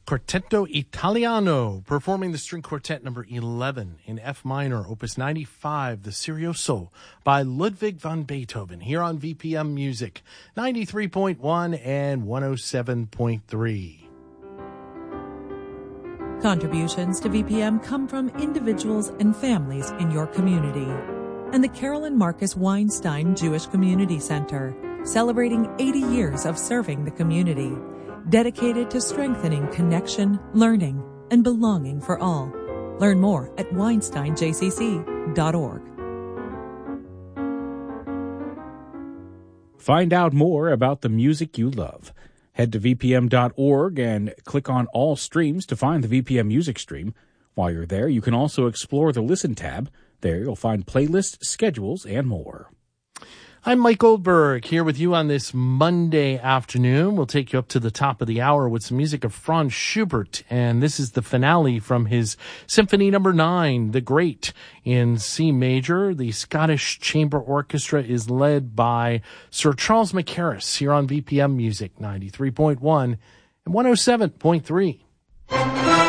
Quartetto Italiano, performing the string quartet number 11 in F minor, opus 95, the Serioso by Ludwig van Beethoven, here on VPM Music, 93.1 and 107.3. Contributions to VPM come from individuals and families in your community. And the Carolyn Marcus Weinstein Jewish Community Center, celebrating 80 years of serving the community, dedicated to strengthening connection, learning, and belonging for all. Learn more at weinsteinjcc.org. Find out more about the music you love. Head to vpm.org and click on All Streams to find the VPM Music Stream. While you're there, you can also explore the Listen tab. There you'll find playlists, schedules, and more. I'm Mike Goldberg here with you on this Monday afternoon. We'll take you up to the top of the hour with some music of Franz Schubert, and this is the finale from his Symphony No. 9, The Great, in C major. The Scottish Chamber Orchestra is led by Sir Charles Mackerras here on VPM Music 93.1 and 107.3.